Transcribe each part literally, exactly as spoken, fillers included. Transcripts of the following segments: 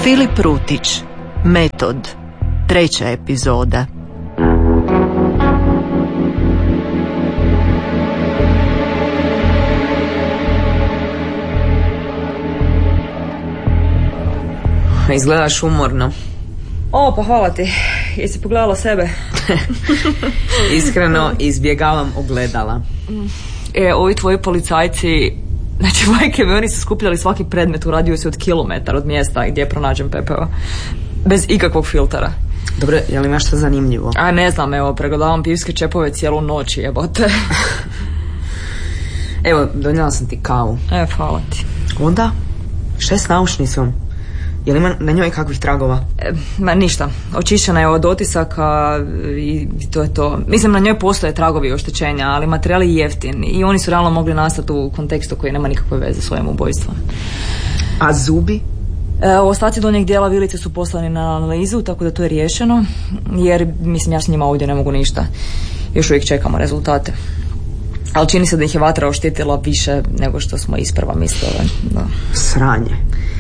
Filip Rutić, Metod, treća epizoda. Izgledaš umorno. O, pa hvala ti. Jesi pogledala sebe? Iskreno izbjegavam ogledala. E, ovi tvoji policajci, znači majke mi, oni su skupljali svaki predmet u radijusu od kilometar od mjesta gdje pronađem pepeo. Bez ikakvog filtera. Dobro, je li imaš što zanimljivo? A ne znam, evo, pregledavam pivske čepove cijelu noć, jebote. Evo, donijela sam ti kavu. E, hvala ti. Onda? Šta je s naušnicom? Je li ima na njoj kakvih tragova? E, ma ništa. Očišćena je od otisaka i to je to. Mislim, na njoj postoje tragovi oštećenja, ali materijal je jeftin i oni su realno mogli nastati u kontekstu koji nema nikakve veze s svojim ubojstvom. A zubi? E, ostaci donjeg dijela vilice su poslani na analizu, tako da to je riješeno, jer mislim ja s njima ovdje ne mogu ništa. Još uvijek čekamo rezultate. Ali čini se da ih je vatra oštetila više nego što smo isprva mislili. Da. Sranje.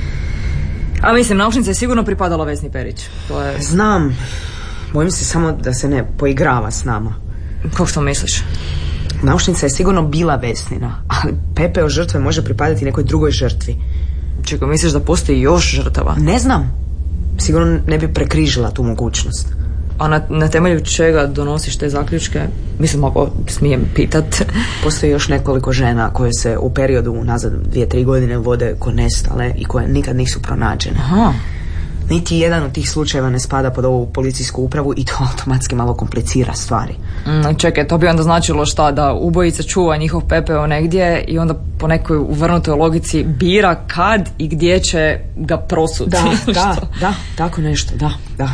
A mislim, naušnica je sigurno pripadala Vesni Perić. To je... Znam. Bojim se samo da se ne poigrava s nama. Kako što misliš? Naušnica je sigurno bila Vesnina, ali pepeo žrtve može pripadati nekoj drugoj žrtvi. Čekaj, misliš da postoji još žrtava? Ne znam. Sigurno ne bi prekrižila tu mogućnost. A na, na temelju čega donosiš te zaključke? Mislim, ako smijem pitat. Postoji još nekoliko žena koje se u periodu unazad dvije, tri godine vode ko nestale i koje nikad nisu pronađene. Aha. Niti jedan od tih slučajeva ne spada pod ovu policijsku upravu i to automatski malo komplicira stvari. Mm, čekaj, to bi onda značilo šta? Da ubojica čuva njihov pepeo negdje i onda po nekoj uvrnutoj logici bira kad i gdje će ga prosuti. Da, da, da, tako nešto, da, da.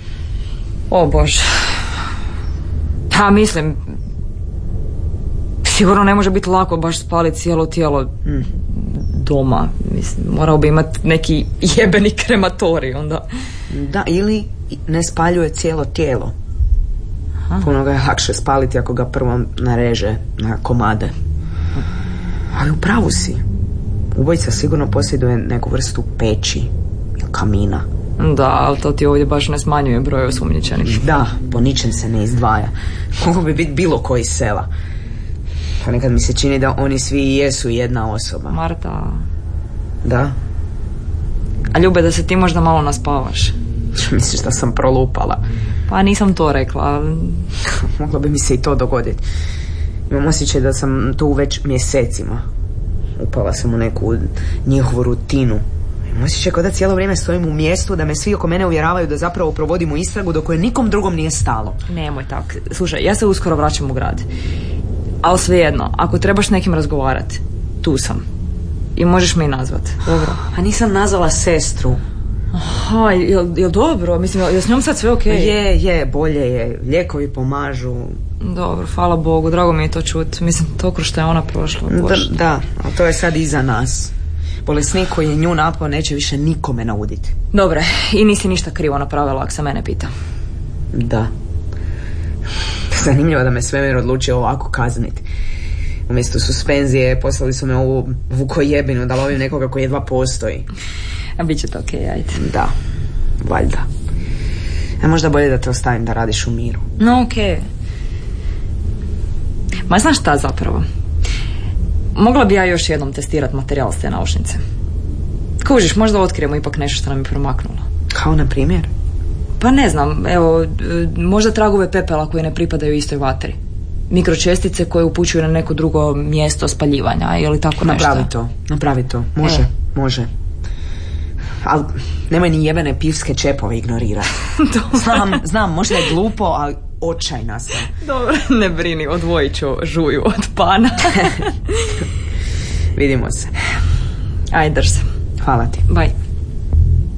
O Bože. Ja mislim, sigurno ne može biti lako baš spaliti cijelo tijelo mm. doma. Mislim, morao bi imati neki jebeni krematorij onda. Da, ili ne spaljuje cijelo tijelo. Aha. Puno ga je lakše spaliti ako ga prvo nareže na komade. Ali u pravu si. Ubojica sigurno posjeduje neku vrstu peći ili kamina. Da, ali to ti ovdje baš ne smanjuje broj osumnjičenih. Da, po ničem se ne izdvaja. Mogu bi biti bilo koji sela. Pa nekad mi se čini da oni svi i jesu jedna osoba. Marta. Da? A Ljube, da se ti možda malo naspavaš. Misliš da sam prolupala? Pa nisam to rekla. Moglo bi mi se i to dogoditi. Imam osjećaj da sam tu već mjesecima. Upala sam u neku njihovu rutinu. Osjećaj kao da cijelo vrijeme stojim u mjestu, da me svi oko mene uvjeravaju da zapravo provodimo istragu do koje nikom drugom nije stalo. Nemoj tak. Slušaj, ja se uskoro vraćam u grad. Ali svejedno, ako trebaš nekim razgovarati, tu sam. I možeš me i nazvat. Dobro. A nisam nazvala sestru. Aha, jel, jel dobro? Mislim, jel s njom sad sve okej? Okay? Je, je, bolje je. Lijekovi pomažu. Dobro, hvala Bogu, drago mi je to čuti. Mislim, to kroz što je ona prošla. Da, da, ali to je sad iza nas. Bolesnik koji je nju napao neće više nikome nauditi. Dobre, i nisi ništa krivo napravila ako se mene pita. Da. Zanimljivo da me svemir odlučio ovako kazniti. Umjesto suspenzije poslali su me ovu vukojebinu da lovim nekoga koji jedva postoji. A bit će to okej, okay, ajde. Da, valjda. A možda bolje da te ostavim da radiš u miru. No, okej. Okay. Ma znaš šta zapravo? Mogla bi ja još jednom testirati materijal s te naušnice. Kužiš, možda otkrijemo ipak nešto što nam je promaknulo. Kao na primjer? Pa ne znam, evo, možda tragove pepela koji ne pripadaju istoj vatri. Mikročestice koje upućuju na neko drugo mjesto spaljivanja ili tako nešto. Napravi to, napravi to. Može, e. može. Ali nemoj ni jebene pivske čepove ignorirati. znam, znam, možda je glupo, ali očajna sam. Dobro, ne brini, odvojit ću žuju od pana. Vidimo se. Ajde, drž se. Hvala ti. Bye.